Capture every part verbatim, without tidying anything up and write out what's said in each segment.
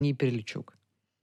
Перельчук.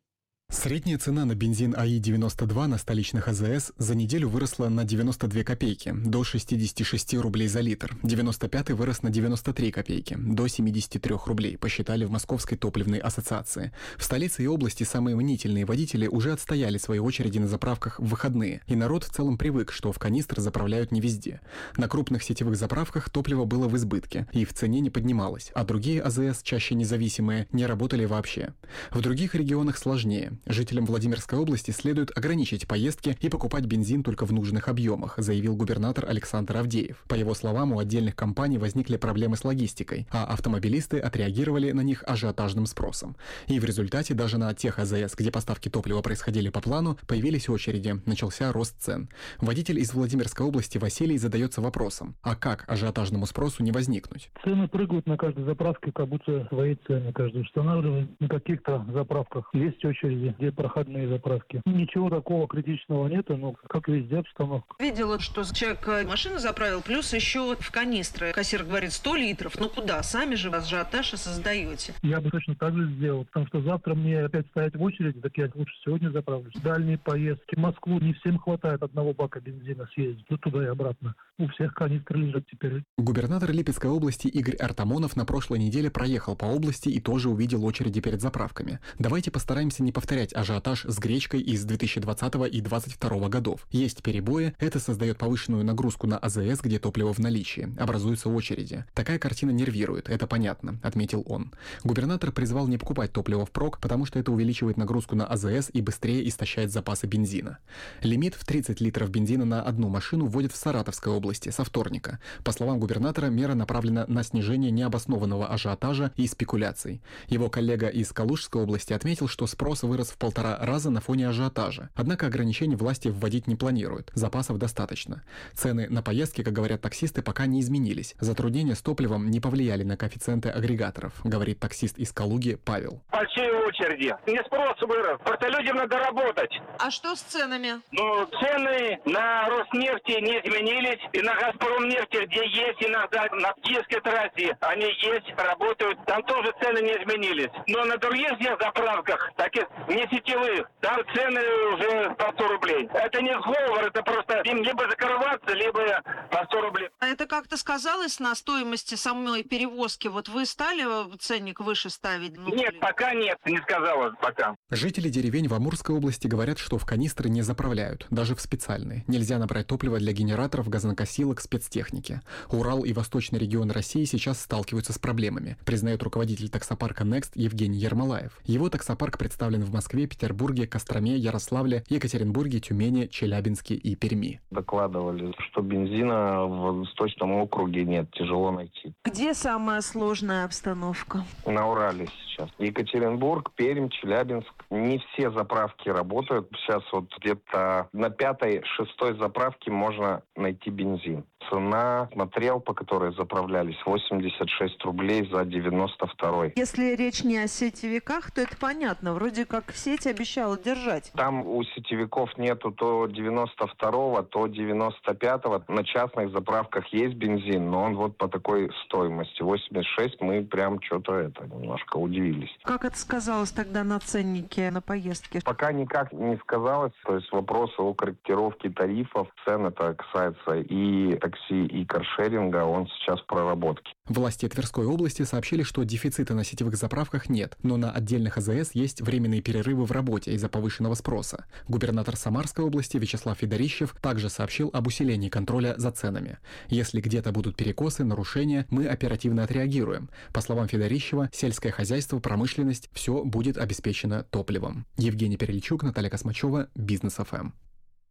Средняя цена на бензин АИ девяносто два на столичных АЗС за неделю выросла на девяносто две копейки, до шестьдесят шесть рублей за литр. девяносто пятый вырос на девяносто три копейки, до семьдесят три рублей, посчитали в Московской топливной ассоциации. В столице и области самые мнительные водители уже отстояли свои очереди на заправках в выходные, и народ в целом привык, что в канистры заправляют не везде. На крупных сетевых заправках топливо было в избытке и в цене не поднималось, а другие АЗС, чаще независимые, не работали вообще. В других регионах сложнее. Жителям Владимирской области следует ограничить поездки и покупать бензин только в нужных объемах, заявил губернатор Александр Авдеев. По его словам, у отдельных компаний возникли проблемы с логистикой, а автомобилисты отреагировали на них ажиотажным спросом. И в результате даже на тех АЗС, где поставки топлива происходили по плану, появились очереди, начался рост цен. Водитель из Владимирской области Василий задается вопросом: а как ажиотажному спросу не возникнуть? Цены прыгают на каждой заправке, как будто свои цены каждый устанавливает. На каких-то заправках есть очереди, где проходные заправки. Ничего такого критичного нет, но как везде обстановка. Видела, что человек машину заправил, плюс еще в канистры. Кассир говорит сто литров. Ну куда? Сами же ажиотаж создаете. Я бы точно так же сделал, потому что завтра мне опять стоять в очереди, так я лучше сегодня заправлюсь. Дальние поездки. В Москву не всем хватает одного бака бензина съездить. Ну туда и обратно. У всех канистры лежат теперь. Губернатор Липецкой области Игорь Артамонов на прошлой неделе проехал по области и тоже увидел очереди перед заправками. Давайте постараемся не повторять ажиотаж с гречкой из две тысячи двадцатого и две тысячи двадцать второго годов. Есть перебои, это создает повышенную нагрузку на АЗС, где топливо в наличии, образуются очереди. Такая картина нервирует, это понятно, отметил он. Губернатор призвал не покупать топливо впрок, потому что это увеличивает нагрузку на АЗС и быстрее истощает запасы бензина. Лимит в тридцать литров бензина на одну машину вводят в Саратовской области со вторника. По словам губернатора, мера направлена на снижение необоснованного ажиотажа и спекуляций. Его коллега из Калужской области отметил, что спрос вырос в полтора раза на фоне ажиотажа. Однако ограничений власти вводить не планируют, запасов достаточно. Цены на поездки, как говорят таксисты, пока не изменились. Затруднения с топливом не повлияли на коэффициенты агрегаторов, говорит таксист из Калуги Павел. Большие очереди. Не спрос вырос. Просто людям надо работать. А что с ценами? Ну, цены на Роснефти не изменились. И на Газпромнефти, где есть иногда на Киевской трассе, они есть, работают. Там тоже цены не изменились. Но на других здесь заправках, таких не сетевых, там цены уже по сто рублей. Это не сговор, это просто им либо закрываться, либо по сто рублей. А это как-то сказалось на стоимости самой перевозки? Вот вы стали ценник выше ставить? Ну, нет, или... пока нет, не сказала пока. Жители деревень в Амурской области говорят, что в канистры не заправляют, даже в специальные. Нельзя набрать топливо для генераторов, газонокосилок, спецтехники. Урал и восточный регион России сейчас сталкиваются с проблемами, признает руководитель таксопарка Next Евгений Ермолаев. Его таксопарк представлен в Москве, Петербурге, Костроме, Ярославле, Екатеринбурге, Тюмени, Челябинске и Перми. Докладывали, что бензина в Восточном округе нет, тяжело найти. Где самая сложная обстановка? На Урале сейчас. Екатеринбург, Пермь, Челябинск. Не все заправки работают. Сейчас вот где-то на пятой, шестой заправке можно найти бензин. Цена, смотрел, по которой заправлялись, восемьдесят шесть рублей за девяносто второй. Если речь не о сетевиках, то это понятно. Вроде как сеть обещала держать. Там у сетевиков нету то девяносто второго, то девяносто пятого. На частных заправках есть бензин, но он вот по такой стоимости. восемьдесят шесть, мы прям что-то это немножко удивились. Как это сказалось тогда на ценнике на поездки? Пока никак не сказалось. То есть вопросы о корректировке тарифов, цен, это касается и такси, и каршеринга, он сейчас в проработке. Власти Тверской области сообщили, что дефицита на сетевых заправках нет, но на отдельных АЗС есть временные перерывы в работе из-за повышенного спроса. Губернатор Самарской области Вячеслав Федорищев также сообщил об усилении контроля за ценами. Если где-то будут перекосы, нарушения, мы оперативно отреагируем. По словам Федорищева, сельское хозяйство, промышленность – все будет обеспечено топливом. Евгений Перельчук, Наталья Космачева, Бизнес эф эм.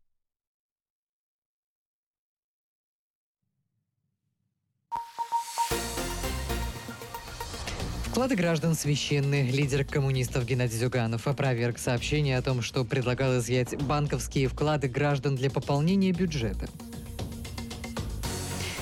Вклады граждан священны. Лидер коммунистов Геннадий Зюганов опроверг сообщение о том, что предлагал изъять банковские вклады граждан для пополнения бюджета.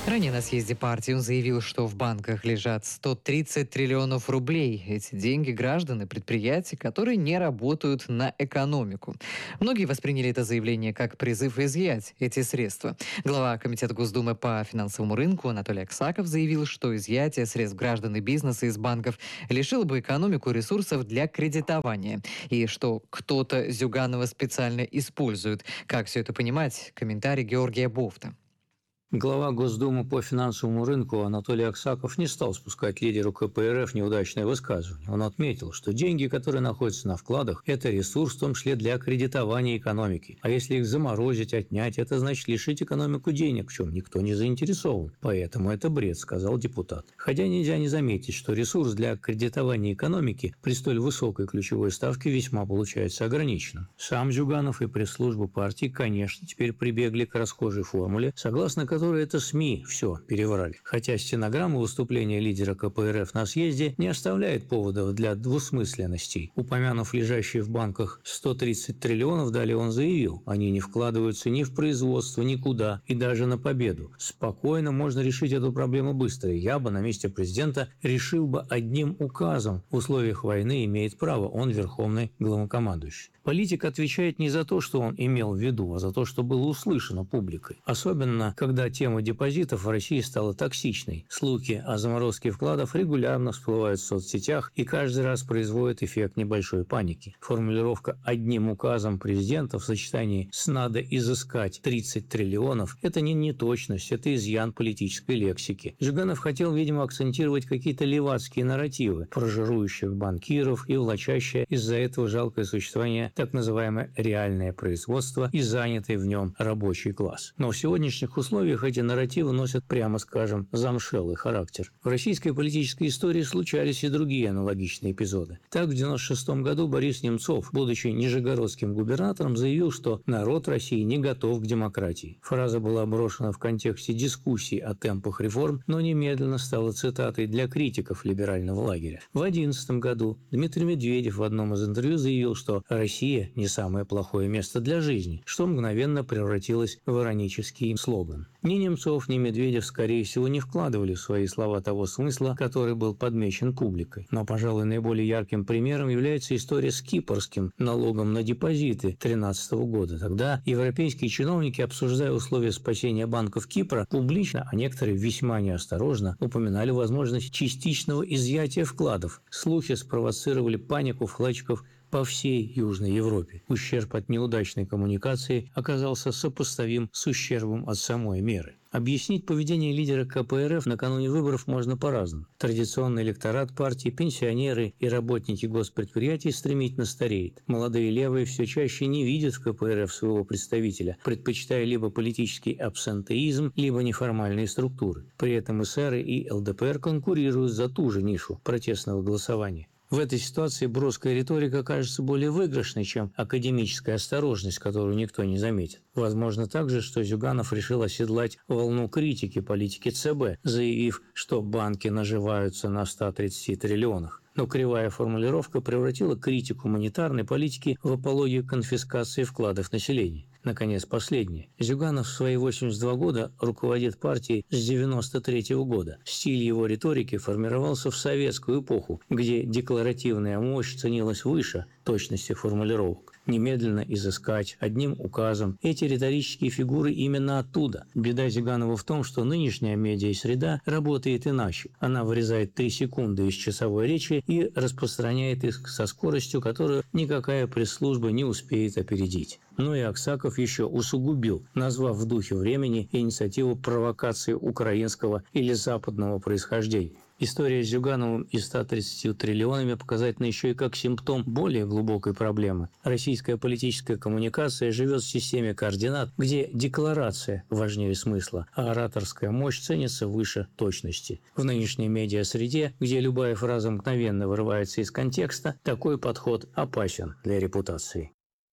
Ранее на съезде партии он заявил, что в банках лежат сто тридцать триллионов рублей. Эти деньги граждан и предприятий, которые не работают на экономику. Многие восприняли это заявление как призыв изъять эти средства. Глава Комитета Госдумы по финансовому рынку Анатолий Аксаков заявил, что изъятие средств граждан и бизнеса из банков лишило бы экономику ресурсов для кредитования. И что кто-то Зюганова специально использует. Как все это понимать? Комментарий Георгия Бофта. Глава Госдумы по финансовому рынку Анатолий Аксаков не стал спускать лидеру ка пэ эр эф неудачное высказывание. Он отметил, что деньги, которые находятся на вкладах, это ресурс в том числе для кредитования экономики. А если их заморозить, отнять, это значит лишить экономику денег, в чем никто не заинтересован. Поэтому это бред, сказал депутат. Хотя нельзя не заметить, что ресурс для кредитования экономики при столь высокой ключевой ставке весьма получается ограниченным. Сам Зюганов и пресс-служба партии, конечно, теперь прибегли к расхожей формуле, согласно которой это СМИ все переврали. Хотя стенограмма выступления лидера ка пэ эр эф на съезде не оставляет поводов для двусмысленностей. Упомянув лежащие в банках сто тридцать триллионов, далее он заявил, они не вкладываются ни в производство, никуда и даже на победу. Спокойно можно решить эту проблему быстро. Я бы на месте президента решил бы одним указом. В условиях войны имеет право, он верховный главнокомандующий. Политик отвечает не за то, что он имел в виду, а за то, что было услышано публикой. Особенно, когда тема депозитов в России стала токсичной. Слухи о заморозке вкладов регулярно всплывают в соцсетях и каждый раз производят эффект небольшой паники. Формулировка «одним указом президента» в сочетании с «надо изыскать тридцать триллионов» – это не неточность, это изъян политической лексики. Зюганов хотел, видимо, акцентировать какие-то левацкие нарративы про жирующих банкиров и влачащее из-за этого жалкое существование так называемое реальное производство и занятый в нем рабочий класс. Но в сегодняшних условиях эти нарративы носят, прямо скажем, замшелый характер. В российской политической истории случались и другие аналогичные эпизоды. Так, в девяносто шестом году Борис Немцов, будучи нижегородским губернатором, заявил, что народ России не готов к демократии. Фраза была брошена в контексте дискуссий о темпах реформ, но немедленно стала цитатой для критиков либерального лагеря. В две тысячи одиннадцатом году Дмитрий Медведев в одном из интервью заявил, что Россия не самое плохое место для жизни, что мгновенно превратилось в иронический слоган. Ни Немцов, ни Медведев, скорее всего, не вкладывали в свои слова того смысла, который был подмечен публикой. Но, пожалуй, наиболее ярким примером является история с кипрским налогом на депозиты две тысячи тринадцатого года. Тогда европейские чиновники, обсуждая условия спасения банков Кипра, публично, а некоторые весьма неосторожно, упоминали возможность частичного изъятия вкладов. Слухи спровоцировали панику вкладчиков по всей Южной Европе. Ущерб от неудачной коммуникации оказался сопоставим с ущербом от самой меры. Объяснить поведение лидера ка пэ эр эф накануне выборов можно по-разному. Традиционный электорат партии, пенсионеры и работники госпредприятий стремительно стареет. Молодые левые все чаще не видят в ка пэ эр эф своего представителя, предпочитая либо политический абсентеизм, либо неформальные структуры. При этом эсеры и эл дэ пэ эр конкурируют за ту же нишу протестного голосования. В этой ситуации броская риторика кажется более выигрышной, чем академическая осторожность, которую никто не заметит. Возможно также, что Зюганов решил оседлать волну критики политики цэ бэ, заявив, что банки наживаются на ста тридцати триллионах. Но кривая формулировка превратила критику монетарной политики в апологию конфискации вкладов населения. Наконец, последнее. Зюганов в свои восемьдесят два года руководит партией с девяносто третьего года. Стиль его риторики формировался в советскую эпоху, где декларативная мощь ценилась выше точности формулировок. Немедленно изыскать, одним указом. Эти риторические фигуры именно оттуда. Беда Зюганова в том, что нынешняя медиа-среда работает иначе. Она вырезает три секунды из часовой речи и распространяет их со скоростью, которую никакая пресс-служба не успеет опередить. Но и Аксаков еще усугубил, назвав в духе времени инициативу провокации украинского или западного происхождения. История с Зюгановым и ста тридцатью триллионами показательна еще и как симптом более глубокой проблемы. Российская политическая коммуникация живет в системе координат, где декларация важнее смысла, а ораторская мощь ценится выше точности. В нынешней медиа-среде, где любая фраза мгновенно вырывается из контекста, такой подход опасен для репутации.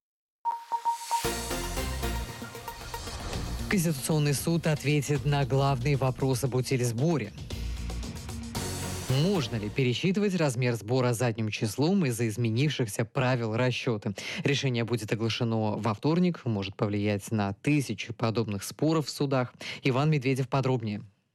Конституционный суд ответит на главный вопрос об утилизборе. Можно ли пересчитывать размер сбора задним числом из-за изменившихся правил расчета? Решение будет оглашено во вторник, может повлиять на тысячи подобных споров в судах. Иван Медведев подробнее.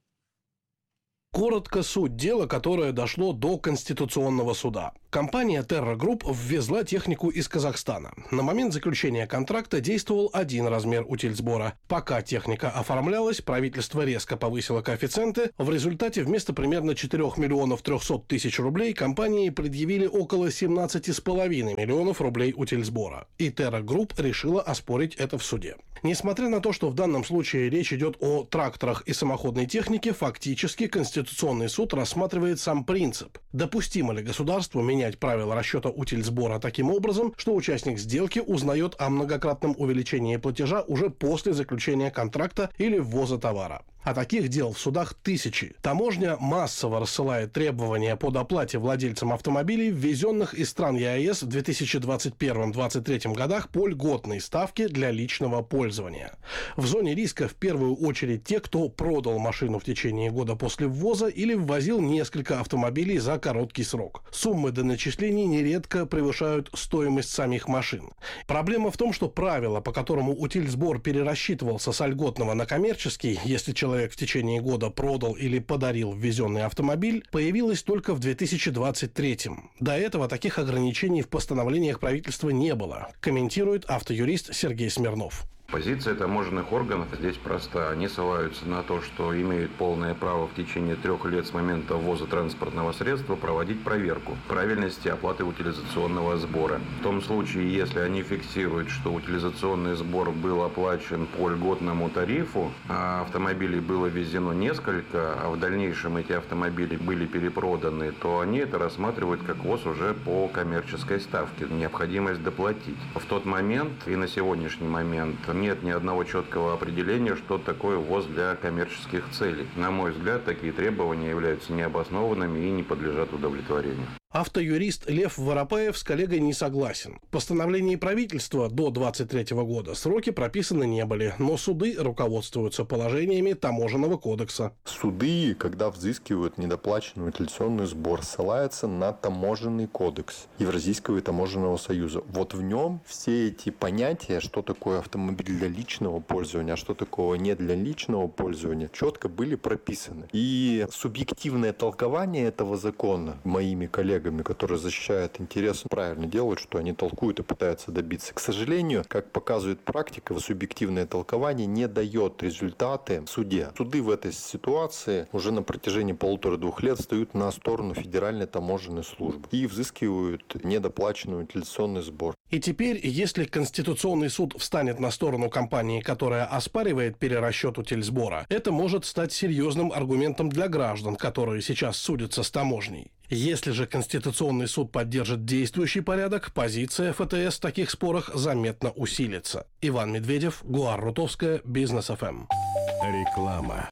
Коротко суть дела, которое дошло до Конституционного суда. Компания Terra Group ввезла технику из Казахстана. На момент заключения контракта действовал один размер утильсбора. Пока техника оформлялась, правительство резко повысило коэффициенты. В результате вместо примерно четырёх миллионов трёхсот тысяч рублей компании предъявили около семнадцати с половиной миллионов рублей утильсбора. И Terra Group решила оспорить это в суде. Несмотря на то, что в данном случае речь идет о тракторах и самоходной технике, фактически Конституционный суд рассматривает сам принцип. Допустимо ли государству менять правила расчета утильсбора таким образом, что участник сделки узнает о многократном увеличении платежа уже после заключения контракта или ввоза товара? А таких дел в судах тысячи. Таможня массово рассылает требования по доплате владельцам автомобилей, ввезенных из стран ЕАЭС в две тысячи двадцать первом — две тысячи двадцать третьем годах по льготной ставке для личного пользования. В зоне риска в первую очередь те, кто продал машину в течение года после ввоза или ввозил несколько автомобилей за короткий срок. Суммы доначислений нередко превышают стоимость самих машин. Проблема в том, что правило, по которому утильсбор перерасчитывался с льготного на коммерческий, если человек в течение года продал или подарил ввезенный автомобиль, появилось только в две тысячи двадцать третьем. До этого таких ограничений в постановлениях правительства не было, комментирует автоюрист Сергей Смирнов. Позиция таможенных органов здесь проста. Они ссылаются на то, что имеют полное право в течение трех лет с момента ввоза транспортного средства проводить проверку правильности оплаты утилизационного сбора. В том случае, если они фиксируют, что утилизационный сбор был оплачен по льготному тарифу, а автомобилей было ввезено несколько, а в дальнейшем эти автомобили были перепроданы, то они это рассматривают как ввоз уже по коммерческой ставке. Необходимость доплатить. В тот момент и на сегодняшний момент нет ни одного четкого определения, что такое ввоз для коммерческих целей. На мой взгляд, такие требования являются необоснованными и не подлежат удовлетворению. Автоюрист Лев Воропаев с коллегой не согласен. В постановлении правительства до двадцать третьего года сроки прописаны не были, но суды руководствуются положениями Таможенного кодекса. Суды, когда взыскивают недоплаченный утилизационный сбор, ссылаются на Таможенный кодекс Евразийского таможенного союза. Вот в нем все эти понятия, что такое автомобиль для личного пользования, а что такое не для личного пользования, четко были прописаны. И субъективное толкование этого закона моими коллегами, которые защищают интересы, правильно делают, что они толкуют и пытаются добиться. К сожалению, как показывает практика, субъективное толкование не дает результаты в суде. Суды в этой ситуации уже на протяжении полутора-двух лет встают на сторону Федеральной таможенной службы и взыскивают недоплаченный утилизационный сбор. И теперь, если Конституционный суд встанет на сторону компании, которая оспаривает перерасчет утильсбора, это может стать серьезным аргументом для граждан, которые сейчас судятся с таможней. Если же Конституционный суд поддержит действующий порядок, позиция эф тэ эс в таких спорах заметно усилится. Иван Медведев, Гуар Рутовская, Бизнес эф эм. Реклама.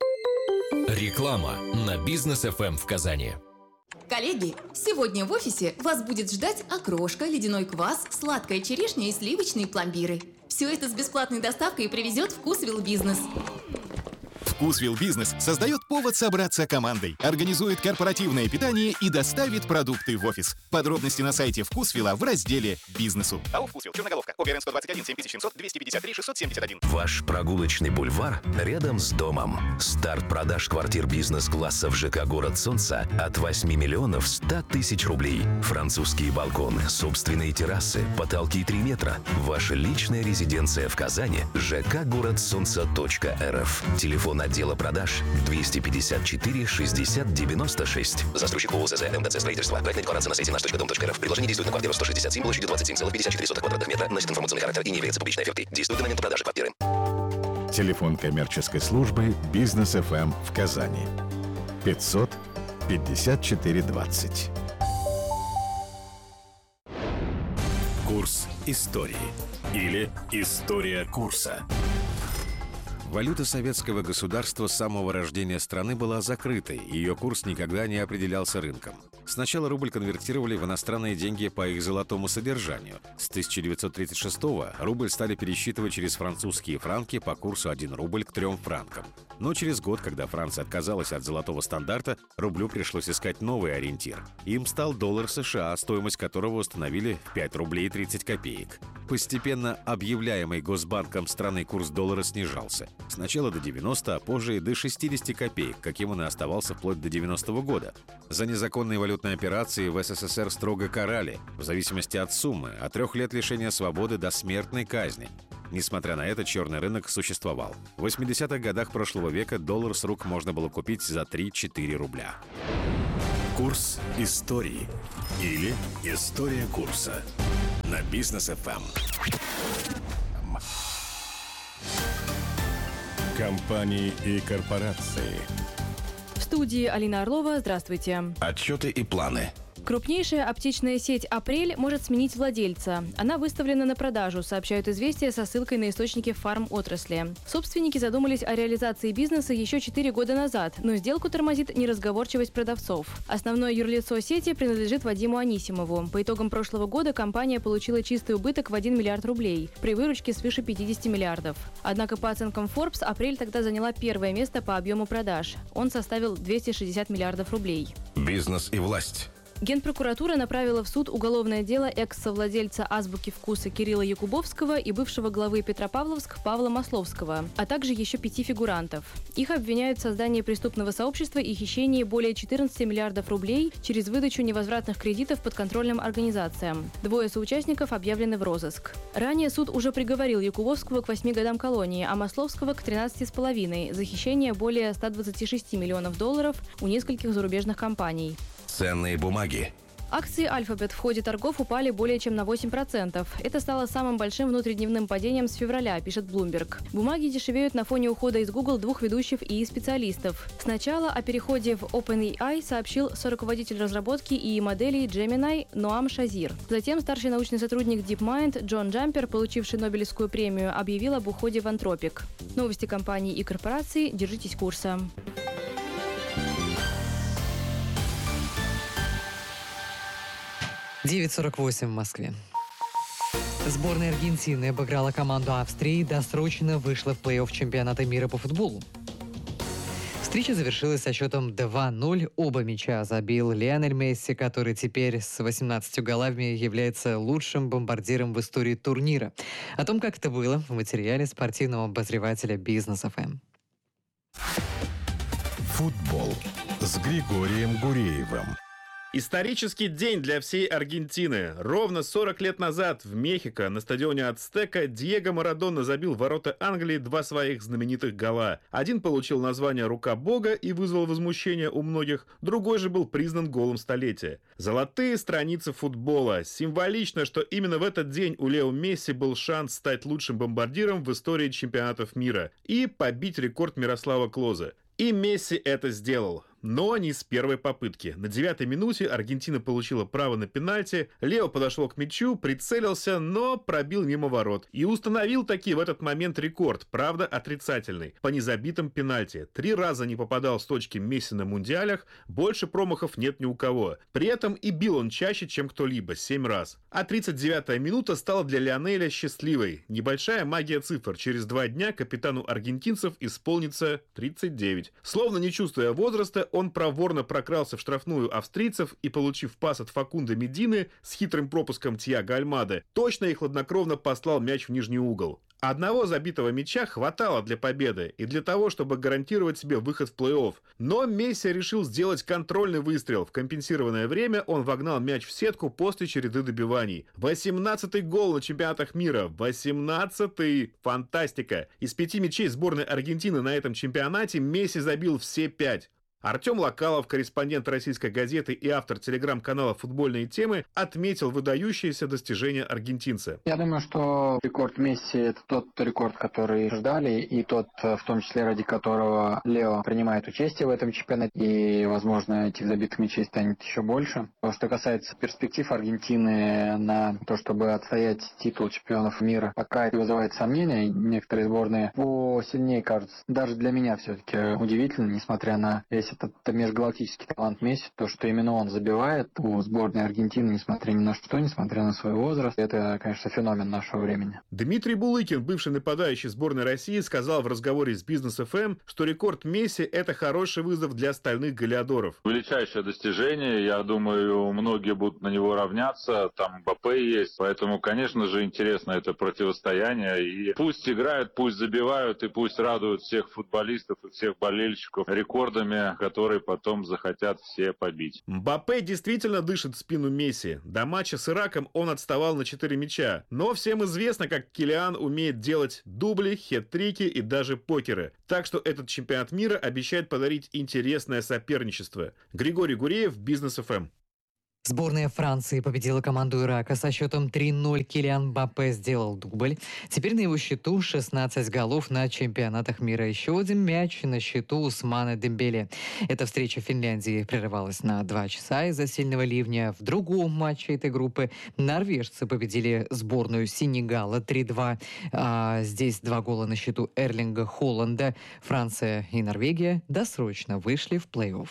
Реклама на Бизнес эф эм в Казани. Коллеги, сегодня в офисе вас будет ждать окрошка, ледяной квас, сладкая черешня и сливочные пломбиры. Все это с бесплатной доставкой привезет Вкусвилл Бизнес. Вкусвилл Бизнес создает повод собраться командой, организует корпоративное питание и доставит продукты в офис. Подробности на сайте Вкусвилла в разделе «Бизнесу». АО «Вкусвилл», Черноголовка, О Г Р Н сто двадцать один, семь тысяч семьсот, двести пятьдесят три, шестьсот семьдесят один. Ваш прогулочный бульвар рядом с домом. Старт продаж квартир бизнес-класса в ЖК «Город Солнца» от восьми миллионов ста тысяч рублей. Французские балконы, собственные террасы, потолки три метра. Ваша личная резиденция в Казани. ЖК «Город Солнца точка эр эф». Телефон отдела продаж двести пятьдесят четыре шестьдесят девяносто шесть. Застройщик ООО ЗЗ МТЦ «Строительство». Проектная декларация на сайте наш точка дом точка эр эф. Предложение действует на квартиру сто шестьдесят семь площадью двадцать семь целых пятьдесят четыре сотых квадратных метра. Носит информационный характер и не является публичной офертой. Действует до момента продажи квартиры. Телефон коммерческой службы Бизнес эф эм в Казани. пятьсот пятьдесят четыре двадцать. Курс истории. Или история курса. Валюта советского государства с самого рождения страны была закрытой, и ее курс никогда не определялся рынком. Сначала рубль конвертировали в иностранные деньги по их золотому содержанию. С тысяча девятьсот тридцать шестого рубль стали пересчитывать через французские франки по курсу один рубль к трем франкам. Но через год, когда Франция отказалась от золотого стандарта, рублю пришлось искать новый ориентир. Им стал доллар США, стоимость которого установили в пять рублей тридцать копеек. Постепенно объявляемый Госбанком страны курс доллара снижался. Сначала до девяноста, а позже и до шестидесяти копеек, каким он и оставался вплоть до девяностого года. За незаконные валютные операции в СССР строго карали, в зависимости от суммы, от трех лет лишения свободы до смертной казни. Несмотря на это, черный рынок существовал. В восьмидесятых годах прошлого века доллар с рук можно было купить за три-четыре рубля. Курс истории или история курса на Бизнес эф эм. Компании и корпорации. В студии Алина Орлова. Здравствуйте. Отчеты и планы. Крупнейшая аптечная сеть «Апрель» может сменить владельца. Она выставлена на продажу, сообщают «Известия» со ссылкой на источники фарм-отрасли. Собственники задумались о реализации бизнеса еще четыре года назад, но сделку тормозит неразговорчивость продавцов. Основное юрлицо сети принадлежит Вадиму Анисимову. По итогам прошлого года компания получила чистый убыток в один миллиард рублей, при выручке свыше пятидесяти миллиардов. Однако по оценкам Forbes «Апрель» тогда заняла первое место по объему продаж. Он составил двести шестьдесят миллиардов рублей. Бизнес и власть. Генпрокуратура направила в суд уголовное дело экс-совладельца «Азбуки вкуса» Кирилла Якубовского и бывшего главы Петропавловск Павла Масловского, а также еще пяти фигурантов. Их обвиняют в создании преступного сообщества и хищении более четырнадцати миллиардов рублей через выдачу невозвратных кредитов подконтрольным организациям. Двое соучастников объявлены в розыск. Ранее суд уже приговорил Якубовского к восьми годам колонии, а Масловского к тринадцати с половиной за хищение более ста двадцати шести миллионов долларов у нескольких зарубежных компаний. Ценные бумаги. Акции «Альфабет» в ходе торгов упали более чем на восемь процентов. Это стало самым большим внутридневным падением с февраля, пишет Bloomberg. Бумаги дешевеют на фоне ухода из Google двух ведущих ИИ специалистов. Сначала о переходе в OpenAI сообщил соруководитель разработки ИИ моделей Gemini Ноам Шазир. Затем старший научный сотрудник DeepMind Джон Джампер, получивший Нобелевскую премию, объявил об уходе в Anthropic. Новости компаний и корпораций. Держитесь курса. девять сорок восемь в Москве. Сборная Аргентины обыграла команду Австрии и досрочно вышла в плей-офф чемпионата мира по футболу. Встреча завершилась со счетом два ноль. Оба мяча забил Лионель Месси, который теперь с восемнадцатью голами является лучшим бомбардиром в истории турнира. О том, как это было, в материале спортивного обозревателя Бизнес эф эм. Футбол с Григорием Гуреевым. Исторический день для всей Аргентины. Ровно сорок лет назад в Мехико на стадионе Ацтека Диего Марадона забил в ворота Англии два своих знаменитых гола. Один получил название «Рука Бога» и вызвал возмущение у многих, другой же был признан голом столетия. Золотые страницы футбола. Символично, что именно в этот день у Лео Месси был шанс стать лучшим бомбардиром в истории чемпионатов мира и побить рекорд Мирослава Клозе. И Месси это сделал. Но не с первой попытки. На девятой минуте Аргентина получила право на пенальти. Лео подошел к мячу, прицелился, но пробил мимо ворот. И установил таки в этот момент рекорд, правда отрицательный, по незабитым пенальти. Три раза не попадал с точки Месси на мундиалях, больше промахов нет ни у кого. При этом и бил он чаще, чем кто-либо, семь раз. А тридцать девятая минута стала для Лионеля счастливой. Небольшая магия цифр. Через два дня капитану аргентинцев исполнится тридцать девять. Словно не чувствуя возраста, он проворно прокрался в штрафную австрийцев и, получив пас от Факунда Медины с хитрым пропуском Тьяго Альмады, точно и хладнокровно послал мяч в нижний угол. Одного забитого мяча хватало для победы и для того, чтобы гарантировать себе выход в плей-офф. Но Месси решил сделать контрольный выстрел. В компенсированное время он вогнал мяч в сетку после череды добиваний. восемнадцатый гол на чемпионатах мира. восемнадцатый! Фантастика! Из пяти мячей сборной Аргентины на этом чемпионате Месси забил все пять. Артем Локалов, корреспондент «Российской газеты» и автор телеграм-канала «Футбольные темы», отметил выдающиеся достижения аргентинца. Я думаю, что рекорд Месси – это тот рекорд, который ждали, и тот, в том числе, ради которого Лео принимает участие в этом чемпионате, и, возможно, этих забитых мячей станет еще больше. Что касается перспектив Аргентины на то, чтобы отстоять титул чемпионов мира, пока это вызывает сомнения, некоторые сборные посильнее кажутся. Даже для меня все-таки удивительно, несмотря на весь это, это межгалактический талант Месси, то, что именно он забивает у сборной Аргентины, несмотря ни на что, несмотря на свой возраст. Это, конечно, феномен нашего времени. Дмитрий Булыкин, бывший нападающий сборной России, сказал в разговоре с Бизнес эф эм, что рекорд Месси – это хороший вызов для остальных голеадоров. Величайшее достижение, я думаю, многие будут на него равняться, там Мбаппе есть, поэтому, конечно же, интересно это противостояние, и пусть играют, пусть забивают, и пусть радуют всех футболистов и всех болельщиков рекордами, которые потом захотят все побить. Мбаппе действительно дышит в спину Месси. До матча с Ираком он отставал на четыре мяча, но всем известно, как Килиан умеет делать дубли, хет-трики и даже покеры. Так что этот чемпионат мира обещает подарить интересное соперничество. Григорий Гуреев, Бизнес эф эм. Сборная Франции победила команду Ирака со счетом три ноль. Килиан Мбаппе сделал дубль. Теперь на его счету шестнадцать голов на чемпионатах мира. Еще один мяч на счету Усмана Дембеле. Эта встреча в Финляндии прерывалась на два часа из-за сильного ливня. В другом матче этой группы норвежцы победили сборную Сенегала три два. А здесь два гола на счету Эрлинга Холланда. Франция и Норвегия досрочно вышли в плей-офф.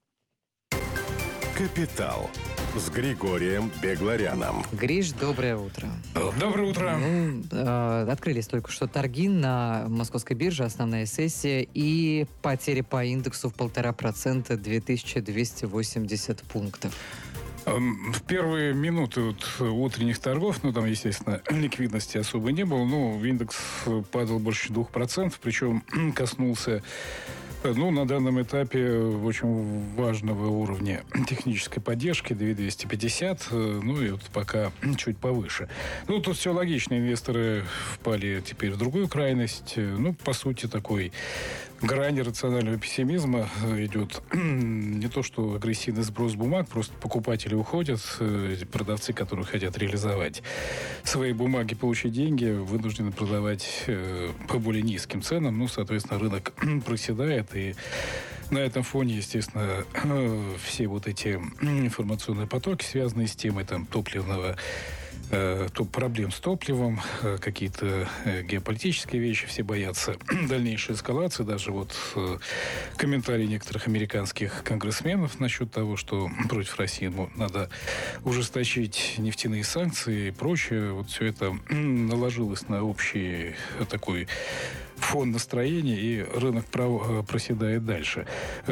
«Капитал» с Григорием Бегларяном. Гриш, доброе утро. Доброе утро. Ну, э, открылись только что торги на московской бирже, основная сессия, и потери по индексу в полтора процента, две тысячи двести восемьдесят пунктов. В первые минуты вот утренних торгов, ну, там, естественно, ликвидности особо не было, но индекс падал больше двух процентов, причем коснулся, ну, на данном этапе очень важного уровня технической поддержки две тысячи двести пятьдесят, ну и вот пока чуть повыше. Ну, тут все логично, инвесторы впали теперь в другую крайность, ну, по сути, такой грани рационального пессимизма идет не то, что агрессивный сброс бумаг, просто покупатели уходят, продавцы, которые хотят реализовать свои бумаги, получить деньги, вынуждены продавать по более низким ценам, ну, соответственно, рынок проседает, и на этом фоне, естественно, все вот эти информационные потоки, связанные с темой там, топливного, э, проблем с топливом, э, какие-то э, геополитические вещи, все боятся дальнейшей эскалации. Даже вот э, комментарии некоторых американских конгрессменов насчет того, что против России ну, надо ужесточить нефтяные санкции и прочее. Вот все это наложилось на общий такой фон настроения, и рынок прав, проседает дальше.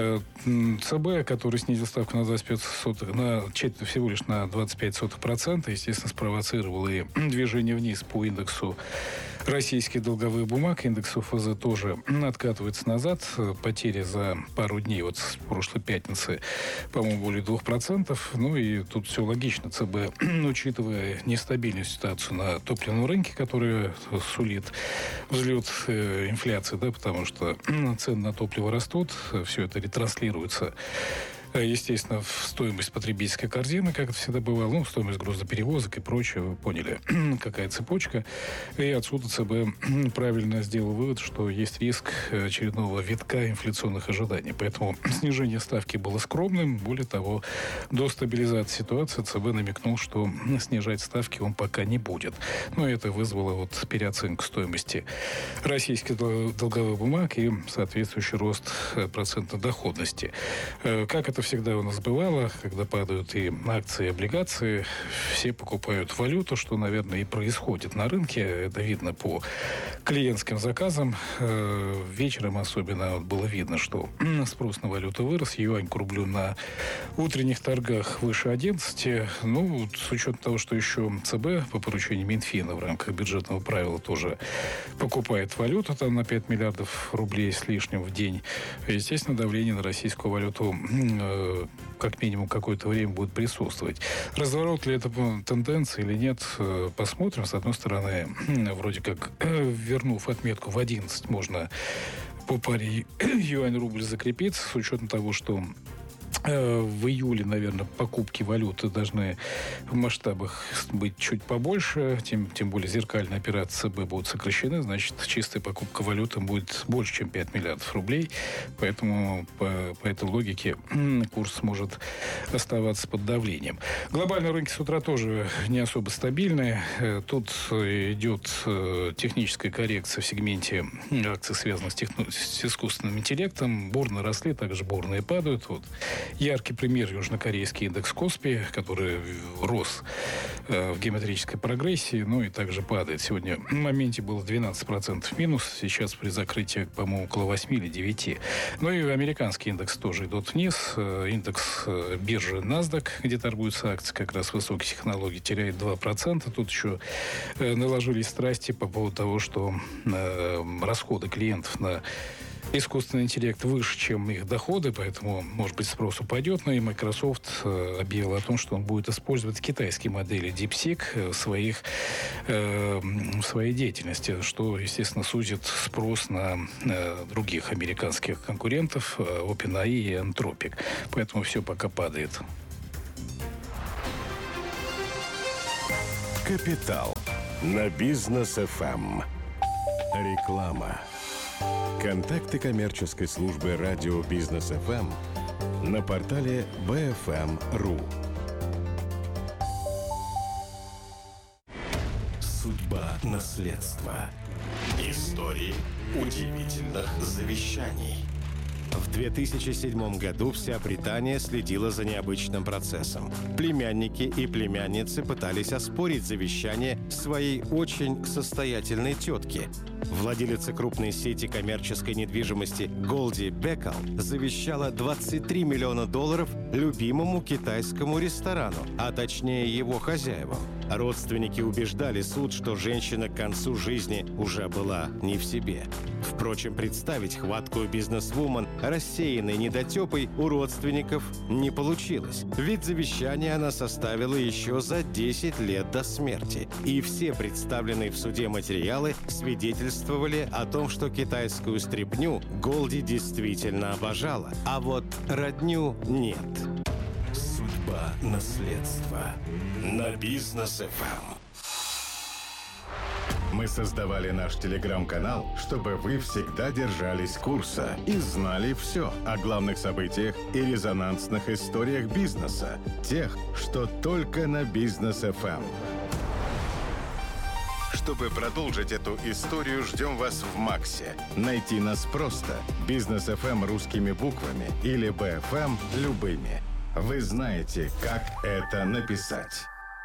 ЦБ, который снизил ставку на двадцать пять сотых, на четверть, всего лишь на двадцать пять сотых процента, естественно, спровоцировал и движение вниз по индексу российских долговых бумаг. Индекс ОФЗ тоже откатывается назад. Потери за пару дней, вот с прошлой пятницы, по-моему, более двух процентов. Ну и тут все логично. ЦБ, учитывая нестабильную ситуацию на топливном рынке, которая сулит взлет инфляции, да, потому что цены на топливо растут, все это ретранслируется, естественно, в стоимость потребительской корзины, как это всегда бывало, ну, стоимость грузоперевозок и прочее, вы поняли, какая цепочка. И отсюда ЦБ правильно сделал вывод, что есть риск очередного витка инфляционных ожиданий. Поэтому снижение ставки было скромным. Более того, до стабилизации ситуации ЦБ намекнул, что снижать ставки он пока не будет. Но это вызвало вот переоценку стоимости российских долговых бумаг и соответствующий рост процентной доходности. Как это всегда у нас бывало, когда падают и акции, и облигации, все покупают валюту, что, наверное, и происходит на рынке. Это видно по клиентским заказам. Вечером особенно вот было видно, что спрос на валюту вырос. Юань к рублю на утренних торгах выше одиннадцати. Ну, с учетом того, что еще ЦБ по поручению Минфина в рамках бюджетного правила тоже покупает валюту там на пять миллиардов рублей с лишним в день. Естественно, давление на российскую валюту как минимум какое-то время будет присутствовать. Разворот ли это тенденция или нет, посмотрим. С одной стороны, вроде как, вернув отметку в одиннадцать, можно по паре юань-рубль закрепиться, с учетом того, что В июле, наверное, покупки валюты должны в масштабах быть чуть побольше, тем, тем более зеркальные операции ЦБ будут сокращены, значит, чистая покупка валюты будет больше, чем пять миллиардов рублей, поэтому по, по этой логике курс может оставаться под давлением. Глобальные рынки с утра тоже не особо стабильные. Тут идет техническая коррекция в сегменте акций, связанных с, техно... с искусственным интеллектом. Бурны росли, также бурные падают. Вот. Яркий пример — южнокорейский индекс Коспи, который рос э, в геометрической прогрессии, ну и также падает. Сегодня в моменте было двенадцать процентов минус, сейчас при закрытии, по-моему, около восемь или девять. Ну и американский индекс тоже идут вниз. Э, индекс э, биржи NASDAQ, где торгуются акции как раз высоких технологий, теряет два процента. Тут еще э, наложились страсти по поводу того, что э, расходы клиентов на искусственный интеллект выше, чем их доходы, поэтому, может быть, спрос упадет. Но и Microsoft э, объявил о том, что он будет использовать китайские модели DeepSeek в, своих, э, в своей деятельности, что, естественно, сузит спрос на э, других американских конкурентов, э, OpenAI и Anthropic. Поэтому все пока падает. Капитал на Бизнес эф эм. Реклама. Контакты коммерческой службы радио Бизнес эф эм на портале би эф эм точка ру. Судьба наследства. Истории удивительных завещаний. В две тысячи седьмом году вся Британия следила за необычным процессом. Племянники и племянницы пытались оспорить завещание своей очень состоятельной тетки. Владелица крупной сети коммерческой недвижимости Голди Беккал завещала двадцать три миллиона долларов любимому китайскому ресторану, а точнее его хозяевам. Родственники убеждали суд, что женщина к концу жизни уже была не в себе. Впрочем, представить хваткую бизнесвумен, рассеянной недотепой, у родственников не получилось. Ведь завещание она составила еще за десять лет до смерти. И все представленные в суде материалы свидетельствовали о том, что китайскую стряпню Голди действительно обожала, а вот родню нет. Судьба наследства на Бизнес эф эм. Мы создавали наш телеграм-канал, чтобы вы всегда держались курса и знали все о главных событиях и резонансных историях бизнеса, тех, что только на Бизнес эф эм. Чтобы продолжить эту историю, ждем вас в Максе. Найти нас просто. Бизнес эф эм русскими буквами или би эф эм любыми. Вы знаете, как это написать.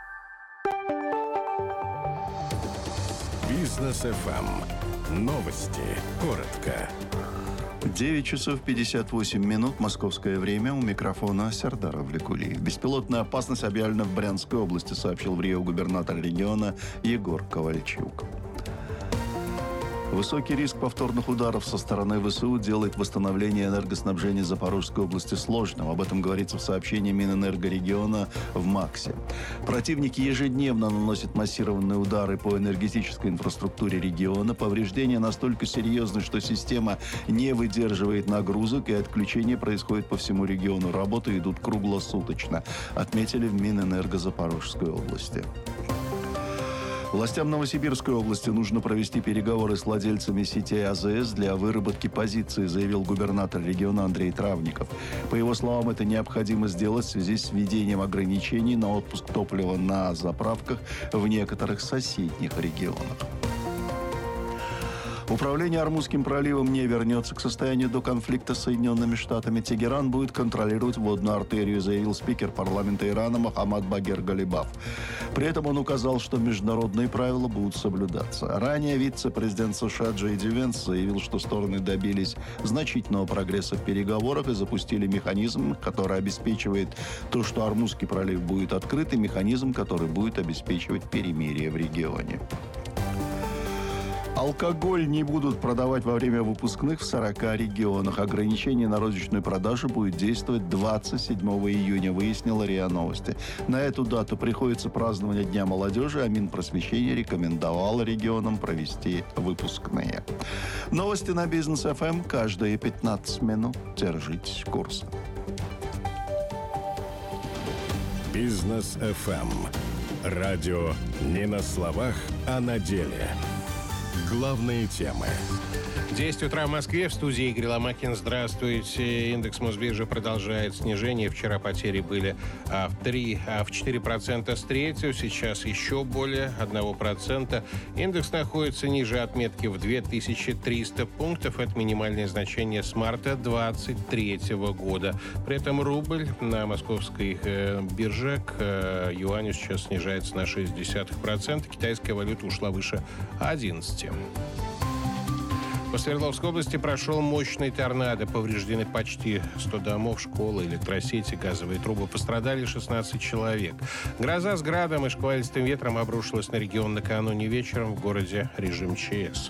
Бизнес эф эм. Новости. Коротко. девять часов пятьдесят восемь минут. Московское время. У микрофона Сердар Авликулиев. Беспилотная опасность объявлена в Брянской области, сообщил в Рио губернатор региона Егор Ковальчук. Высокий риск повторных ударов со стороны ВСУ делает восстановление энергоснабжения Запорожской области сложным. Об этом говорится в сообщении Минэнергорегиона в МАКСе. Противники ежедневно наносят массированные удары по энергетической инфраструктуре региона. Повреждения настолько серьезны, что система не выдерживает нагрузок, и отключения происходят по всему региону. Работы идут круглосуточно, отметили в Минэнерго Запорожской области. Властям Новосибирской области нужно провести переговоры с владельцами сетей АЗС для выработки позиции, заявил губернатор региона Андрей Травников. По его словам, это необходимо сделать в связи с введением ограничений на отпуск топлива на заправках в некоторых соседних регионах. Управление Ормузским проливом не вернется к состоянию до конфликта с Соединенными Штатами. Тегеран будет контролировать водную артерию, заявил спикер парламента Ирана Мохаммад Багер Галибаф. При этом он указал, что международные правила будут соблюдаться. Ранее вице-президент США Джей Ди Венс заявил, что стороны добились значительного прогресса в переговорах и запустили механизм, который обеспечивает то, что Ормузский пролив будет открыт, и механизм, который будет обеспечивать перемирие в регионе. Алкоголь не будут продавать во время выпускных в сорока регионах. Ограничение на розничную продажу будет действовать двадцать седьмого июня, выяснила РИА Новости. На эту дату приходится празднование Дня молодежи, а Минпросвещение рекомендовало регионам провести выпускные. Новости на Бизнес эф эм каждые пятнадцать минут. Держитесь курса. Бизнес эф эм. Радио не на словах, а на деле. Главные темы. десять утра в Москве. В студии Игорь Ломакин. Здравствуйте. Индекс Мосбиржи продолжает снижение. Вчера потери были а, в три, а в четыре процента с третьего. Сейчас еще более одного процента. Индекс находится ниже отметки в две тысячи триста пунктов. Это минимальное значение с марта двадцать третьего года. При этом рубль на московской э, бирже к э, юаню сейчас снижается на шесть десятых процента. Китайская валюта ушла выше одиннадцати. По Свердловской области прошел мощный торнадо. Повреждены почти сто домов, школы, электросети, газовые трубы. Пострадали шестнадцать человек. Гроза с градом и шквалистым ветром обрушилась на регион накануне вечером. В городе режим ЧС.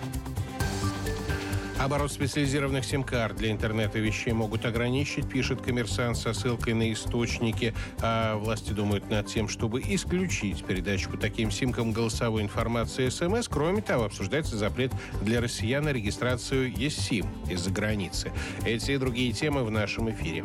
Оборот специализированных сим-карт для интернета вещей могут ограничить, пишет «Коммерсант» со ссылкой на источники. А власти думают над тем, чтобы исключить передачу по таким симкам голосовой информации СМС. Кроме того, обсуждается запрет для россиян на регистрацию eSIM из-за границы. Эти и другие темы в нашем эфире.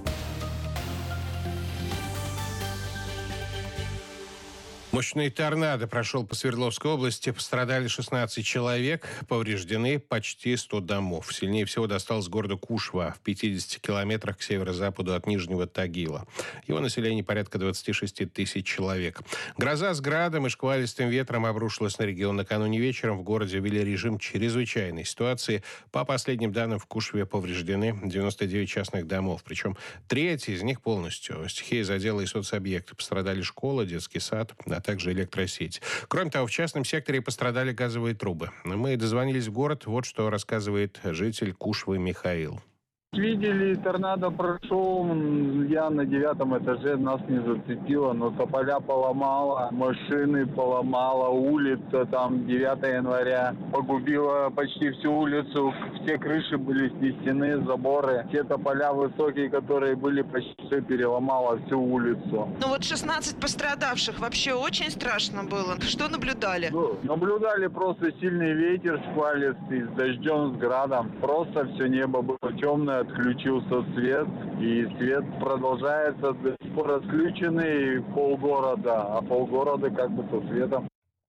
Мощный торнадо прошел по Свердловской области. Пострадали шестнадцать человек, повреждены почти сто домов. Сильнее всего досталось городу Кушва в пятидесяти километрах к северо-западу от Нижнего Тагила. Его население порядка двадцать шесть тысяч человек. Гроза с градом и шквалистым ветром обрушилась на регион накануне вечером. В городе ввели режим чрезвычайной ситуации. По последним данным, в Кушве повреждены девяносто девять частных домов. Причем треть из них полностью. Стихия задела и соцобъекты. Пострадали школа, детский сад, а также электросеть. Кроме того, в частном секторе пострадали газовые трубы. Мы дозвонились в город. Вот что рассказывает житель Кушвы Михаил. Видели, торнадо прошел, я на девятом этаже, нас не зацепило, но тополя поломало, машины поломало, улица там девятого января погубила почти всю улицу, все крыши были снесены, заборы, все тополя высокие, которые были, почти все переломало, всю улицу. Ну вот шестнадцать пострадавших, вообще очень страшно было. Что наблюдали? Ну, наблюдали просто сильный ветер шквалистый, с дождем, с градом, просто все небо было темное. Отключился свет, и свет продолжается, до сих пор отключенный полгорода, а полгорода как бы со светом.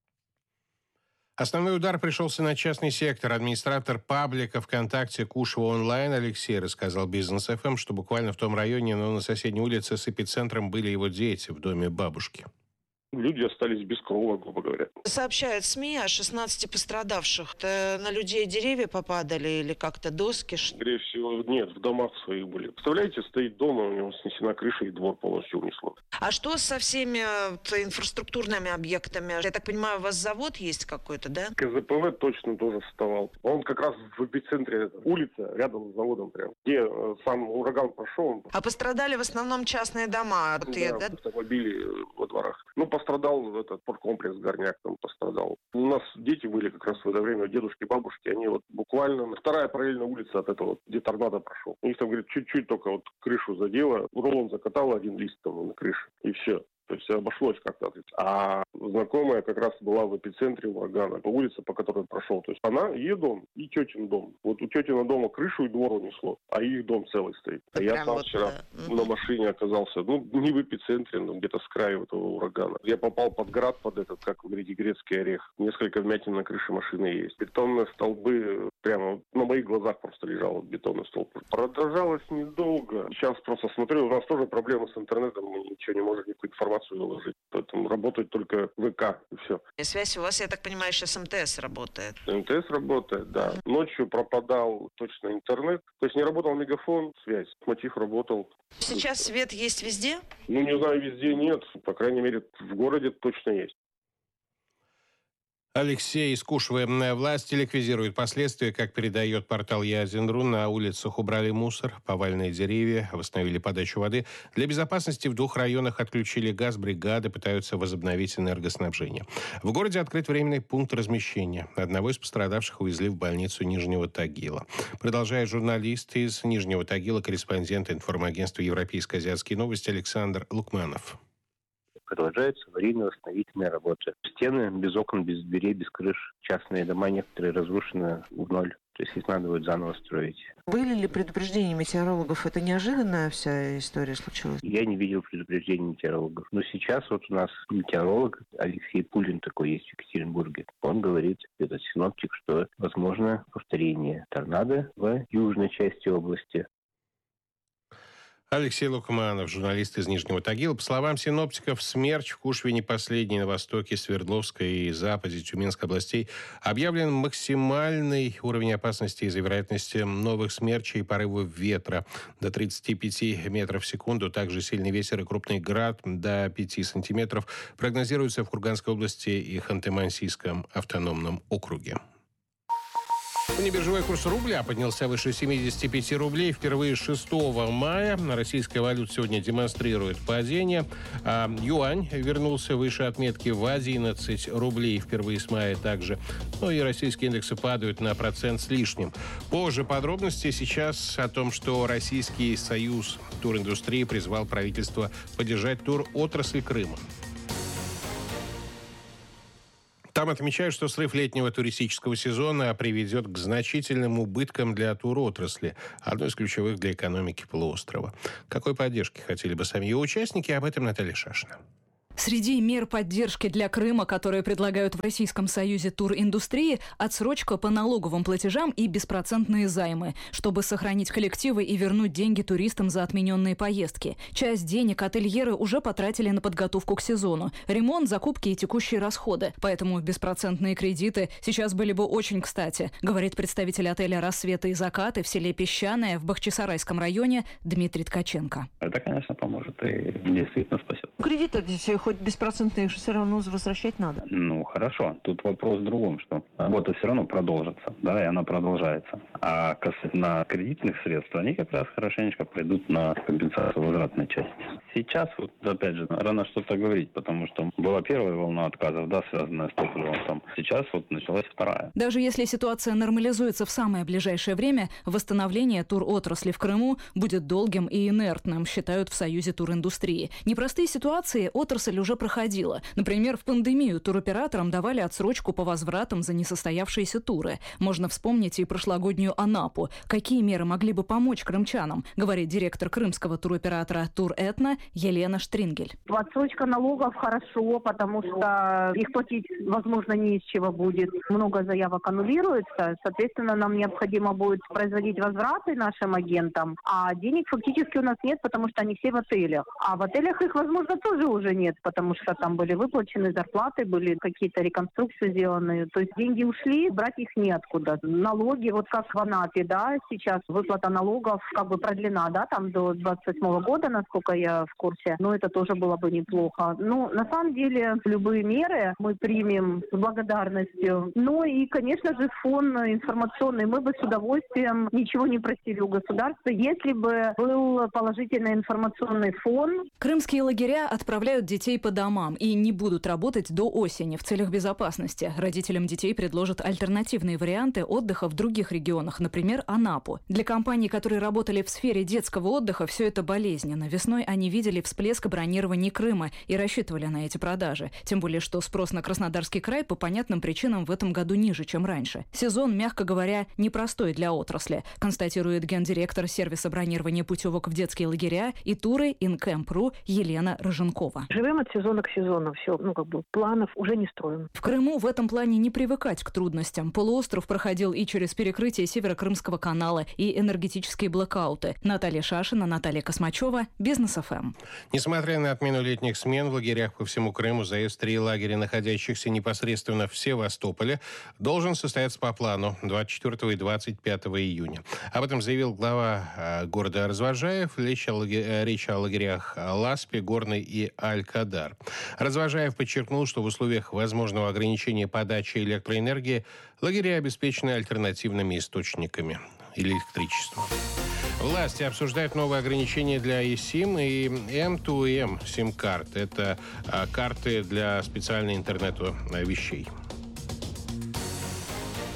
Основной удар пришелся на частный сектор. Администратор паблика ВКонтакте Кушва онлайн Алексей рассказал Бизнес эф эм, что буквально в том районе, но на соседней улице с эпицентром были его дети в доме бабушки. Люди остались без крова, грубо говоря. Сообщают СМИ о шестнадцати пострадавших. Это на людей деревья попадали или как-то доски? Скорее всего, нет, в домах своих были. Представляете, стоит дом, у него снесена крыша и двор полностью унесло. А что со всеми инфраструктурными объектами? Я так понимаю, у вас завод есть какой-то, да? ка зэ пэ вэ точно тоже вставал. Он как раз в эпицентре улицы, рядом с заводом прям. Где сам ураган прошел. А пострадали в основном частные дома? Да, Ты, да? автомобили во дворах. Ну, пострадал этот спорткомплекс Горняк, там пострадал. У нас дети были как раз в это время, дедушки, бабушки, они вот буквально вторая параллельная улица от этого, где торнадо прошел. У них там, говорит, чуть-чуть только вот крышу задело, рулон закатало один лист там на крыше, и все. То есть обошлось как-то. А знакомая как раз была в эпицентре урагана, по улице, по которой прошел. То есть она, ее дом и тетин дом. Вот у тетина дома крышу и двор унесло, а их дом целый стоит. А я сам вот вчера да. на машине оказался, ну, не в эпицентре, но где-то с краю этого урагана. Я попал под град, под этот, как вы говорите, грецкий орех. Несколько вмятин на крыше машины есть. Бетонные столбы, прямо на моих глазах просто лежал вот бетонный столб. Продолжалось недолго. Сейчас просто смотрю, у нас тоже проблемы с интернетом, мы ничего не можем, никакую информацию выложить. Поэтому работает только ВК, и все. И связь у вас, я так понимаю, сейчас эм тэ эс работает? эм тэ эс работает, да. Ночью пропадал точно интернет. То есть не работал мегафон, связь. Мотив работал. Сейчас свет есть везде? Ну, не знаю, везде нет. По крайней мере, в городе точно есть. Алексей из Кушвы. Власти ликвидируют последствия, как передает портал Язин.ру. На улицах убрали мусор, поваленные деревья, восстановили подачу воды. Для безопасности в двух районах отключили газ, бригады пытаются возобновить энергоснабжение. В городе открыт временный пункт размещения. Одного из пострадавших увезли в больницу Нижнего Тагила. Продолжает журналист из Нижнего Тагила, корреспондент информагентства «Европейско-азиатские новости» Александр Лукманов. Продолжаются аварийно-восстановительные работы. Стены без окон, без дверей, без крыш. Частные дома некоторые разрушены в ноль. То есть их надо будет заново строить. Были ли предупреждения метеорологов? Это неожиданная вся история случилась? Я не видел предупреждений метеорологов. Но сейчас вот у нас метеоролог Алексей Пулин такой есть в Екатеринбурге. Он говорит, этот синоптик, что возможно повторение торнадо в южной части области. Алексей Лукманов, журналист из Нижнего Тагила. По словам синоптиков, смерч в Кушвине последний на востоке Свердловской и западе Тюменской областей объявлен максимальный уровень опасности из-за вероятности новых смерчей и порывов ветра до тридцати пяти метров в секунду. Также сильный ветер и крупный град до пяти сантиметров прогнозируются в Курганской области и Ханты-Мансийском автономном округе. Внебиржевой курс рубля поднялся выше семидесяти пяти рублей впервые с шестого мая. Российская валюта сегодня демонстрирует падение. А юань вернулся выше отметки в одиннадцать рублей впервые с мая также. Ну и российские индексы падают на процент с лишним. Позже подробности. Сейчас о том, что Российский союз туриндустрии призвал правительство поддержать тур-отрасль Крыма. Там отмечают, что срыв летнего туристического сезона приведет к значительным убыткам для туротрасли, одной из ключевых для экономики полуострова. Какой поддержки хотели бы сами ее участники, об этом Наталья Шашина. Среди мер поддержки для Крыма, которые предлагают в Российском союзе туриндустрии, отсрочка по налоговым платежам и беспроцентные займы, чтобы сохранить коллективы и вернуть деньги туристам за отмененные поездки. Часть денег ательеры уже потратили на подготовку к сезону, ремонт, закупки и текущие расходы. Поэтому беспроцентные кредиты сейчас были бы очень кстати, говорит представитель отеля «Рассветы и закаты» в селе Песчаное в Бахчисарайском районе Дмитрий Ткаченко. Это, конечно, поможет и действительно спасет. Кредиты здесь хоть беспроцентные все равно возвращать надо. Ну, хорошо. Тут вопрос в другом, что работа все равно продолжится, да, и она продолжается. А касательно кредитных средств, они как раз хорошенечко пойдут на компенсацию возвратной части. Сейчас, вот, опять же, рано что-то говорить, потому что была первая волна отказов, да, связанная с топливом. Там. Сейчас вот началась вторая. Даже если ситуация нормализуется в самое ближайшее время, восстановление туротрасли в Крыму будет долгим и инертным, считают в Союзе туриндустрии. Непростые ситуации отрасль уже проходила. Например, в пандемию туроператорам давали отсрочку по возвратам за несостоявшиеся туры. Можно вспомнить и прошлогоднюю Анапу. Какие меры могли бы помочь крымчанам, говорит директор крымского туроператора «Туретно» Елена Штрингель. Отсрочка налогов хорошо, потому что их платить, возможно, не из чего будет. Много заявок аннулируется. Соответственно, нам необходимо будет производить возвраты нашим агентам. А денег фактически у нас нет, потому что они все в отелях. А в отелях их, возможно, тоже уже нет, потому что там были выплачены зарплаты, были какие-то реконструкции сделаны. То есть деньги ушли, брать их неоткуда. Налоги, вот как в Анапе, да, сейчас выплата налогов как бы продлена, да, там до двадцать восьмого года, насколько я в курсе. Но это тоже было бы неплохо. Ну, на самом деле, любые меры мы примем с благодарностью. Ну и, конечно же, фон информационный. Мы бы с удовольствием ничего не просили у государства, если бы был положительный информационный фон. Крымские лагеря отправляют детей по домам и не будут работать до осени в целях безопасности. Родителям детей предложат альтернативные варианты отдыха в других регионах, например, Анапу. Для компаний, которые работали в сфере детского отдыха, все это болезненно. Весной они видели всплеск бронирования Крыма и рассчитывали на эти продажи. Тем более, что спрос на Краснодарский край по понятным причинам в этом году ниже, чем раньше. Сезон, мягко говоря, непростой для отрасли, констатирует гендиректор сервиса бронирования путевок в детские лагеря и туры Инкэмп.ру Елена Рыженкова. Живем от сезона к сезону. Все, ну как бы планов уже не строим. В Крыму в этом плане не привыкать к трудностям. Полуостров проходил и через перекрытие Северо-Крымского канала, и энергетические блэкауты. Наталья Шашина, Наталья Космачева, Бизнес эф эм. Несмотря на отмену летних смен в лагерях по всему Крыму, заезд в три лагеря, находящихся непосредственно в Севастополе, должен состояться по плану двадцать четвёртого и двадцать пятого июня. Об этом заявил глава э, города Развожаев. Речь о, лагеря, речь о лагерях Ласпе, Горный и Аль-Кадар. Развожаев подчеркнул, что в условиях возможного ограничения подачи электроэнергии лагеря обеспечены альтернативными источниками электричества. Власти обсуждают новые ограничения для и сим и эм два эм сим-карт. Это а, карты для специального интернета вещей.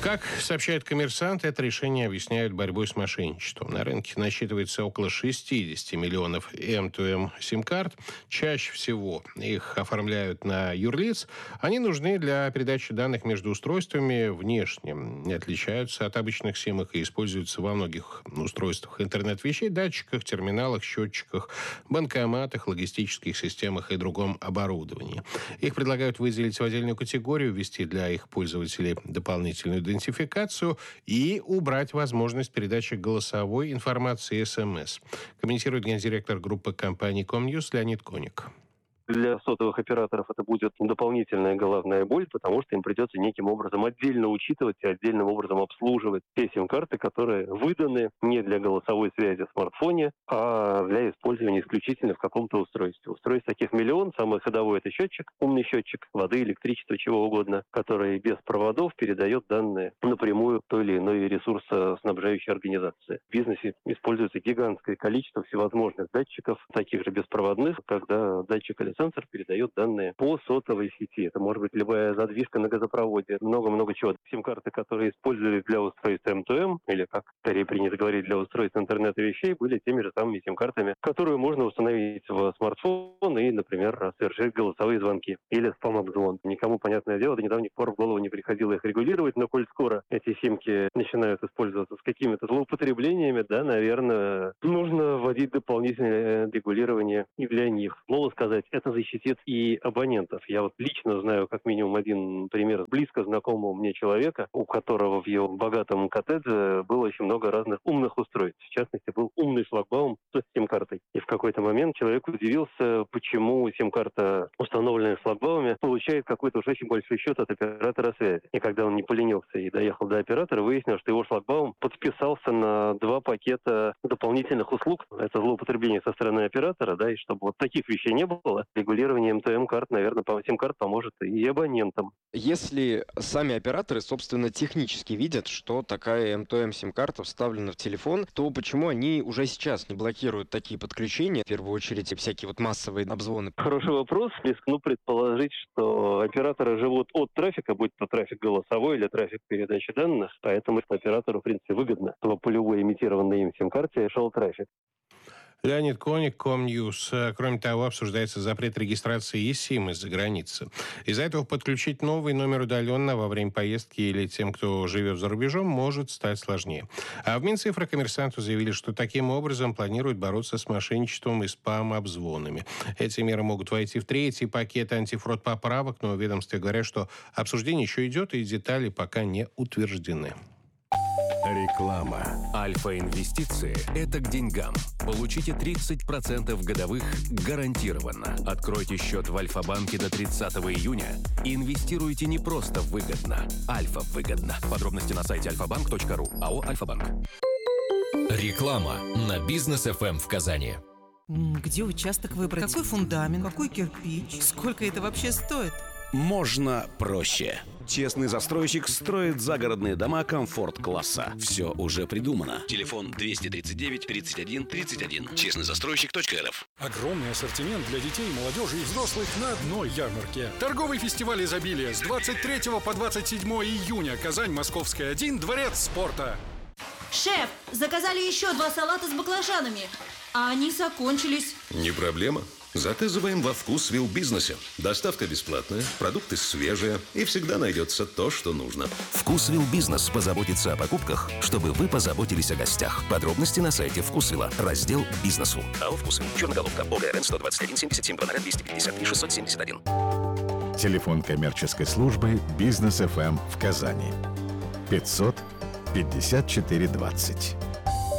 Как сообщает «Коммерсант», это решение объясняют борьбой с мошенничеством. На рынке насчитывается около шестьдесят миллионов эм ту эм сим-карт. Чаще всего их оформляют на юрлиц. Они нужны для передачи данных между устройствами внешне. Не отличаются от обычных симок и используются во многих устройствах интернет-вещей, датчиках, терминалах, счетчиках, банкоматах, логистических системах и другом оборудовании. Их предлагают выделить в отдельную категорию, ввести для их пользователей дополнительную идентификацию и убрать возможность передачи голосовой информации эс эм эс. Комментирует гендиректор группы компаний Комньюз Леонид Коник. Для сотовых операторов это будет дополнительная головная боль, потому что им придется неким образом отдельно учитывать и отдельным образом обслуживать те сим-карты, которые выданы не для голосовой связи в смартфоне, а для использования исключительно в каком-то устройстве. Устройств таких миллион. Самый ходовой — это счетчик, умный счетчик воды, электричества, чего угодно, который без проводов передает данные напрямую той или иной ресурсоснабжающей организации. В бизнесе используется гигантское количество всевозможных датчиков, таких же беспроводных, когда датчик или сенсор передает данные по сотовой сети. Это может быть любая задвижка на газопроводе, много-много чего. Сим-карты, которые использовались для устройств эм ту эм, или, как скорее принято говорить, для устройств интернета вещей, были теми же самыми сим-картами, которые можно установить в смартфон и, например, совершить голосовые звонки или спам-обзвон. Никому, понятное дело, до недавних пор в голову не приходило их регулировать, но коль скоро эти симки начинают использоваться с какими-то злоупотреблениями, да, наверное, нужно вводить дополнительное регулирование и для них. Могу сказать, это защитит и абонентов. Я вот лично знаю как минимум один пример близко знакомого мне человека, у которого в его богатом коттедже было очень много разных умных устройств. В частности, был умный шлагбаум с сим-картой. И в какой-то момент человек удивился, почему сим-карта, установленная в шлагбауме, получает какой-то уж очень большой счет от оператора связи. И когда он не поленился и доехал до оператора, выяснилось, что его шлагбаум подписался на два пакета дополнительных услуг. Это злоупотребление со стороны оператора, да, и чтобы вот таких вещей не было, регулирование эм ту эм-карт, наверное, по сим-карт поможет и абонентам. Если сами операторы, собственно, технически видят, что такая эм ту эм-сим-карта вставлена в телефон, то почему они уже сейчас не блокируют такие подключения, в первую очередь всякие вот массовые обзвоны? Хороший вопрос. Рискну предположить, что операторы живут от трафика, будь то трафик голосовой или трафик передачи данных, поэтому оператору, в принципе, выгодно, чтобы по любой имитированной им сим-карте шел трафик. Леонид Коник, Комньюз. Кроме того, обсуждается запрет регистрации eSIM из-за границы. Из-за этого подключить новый номер удаленно во время поездки или тем, кто живет за рубежом, может стать сложнее. А в Минцифры «Коммерсанту» заявили, что таким образом планируют бороться с мошенничеством и спам-обзвонами. Эти меры могут войти в третий пакет антифрод-поправок, но в ведомстве говорят, что обсуждение еще идет и детали пока не утверждены. Реклама. Альфа-инвестиции – это к деньгам. Получите тридцать процентов годовых гарантированно. Откройте счет в Альфа-банке до тридцатого июня и инвестируйте не просто выгодно. Альфа выгодно. Подробности на сайте альфа банк точка ру. АО «Альфа-банк». Реклама на Бизнес эф эм в Казани. Где участок выбрать? Какой фундамент? Какой кирпич? Сколько это вообще стоит? Можно проще. Честный застройщик строит загородные дома комфорт-класса. Все уже придумано. Телефон двести тридцать девять тридцать один тридцать один. честный застройщик точка эр эф. Огромный ассортимент для детей, молодежи и взрослых на одной ярмарке. Торговый фестиваль изобилия с двадцать третьего по двадцать седьмое июня. Казань, Московская, один, Дворец спорта. Шеф, заказали еще два салата с баклажанами, а они закончились. Не проблема. Заказываем во Вкусвилл Бизнесе. Доставка бесплатная, продукты свежие и всегда найдется то, что нужно. Вкусвилл Бизнес позаботится о покупках, чтобы вы позаботились о гостях. Подробности на сайте Вкусвилла. Раздел «Бизнесу». АО «Вкусвилл». Черноголовка. ОГРН сто двадцать один семьдесят семь двести двести пятьдесят и шестьсот семьдесят один. Телефон коммерческой службы «Бизнес эф эм» в Казани. пятьсот пятьдесят четыре двадцать.